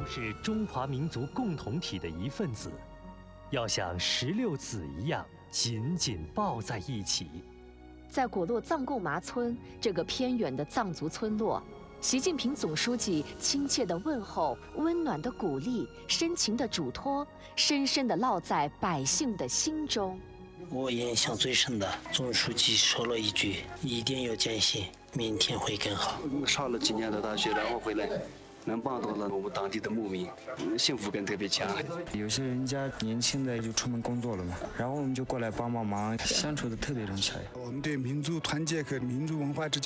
是中华民族共同体的一份子，要像16子一样紧紧抱在一起。 在果洛藏贡麻村这个偏远的藏族村落，习近平总书记亲切的问候、温暖的鼓励、深情的嘱托，深深地烙在百姓的心中。 我印象最深的，总书记说了一句：“一定要坚信，明天会更好。” 上了几年的大学，然后回来，能帮到了我们当地的牧民，幸福感特别强。 有些人家年轻的就出门工作了嘛，然后我们就过来帮忙，相处的特别融洽。 我们对民族团结和民族文化之间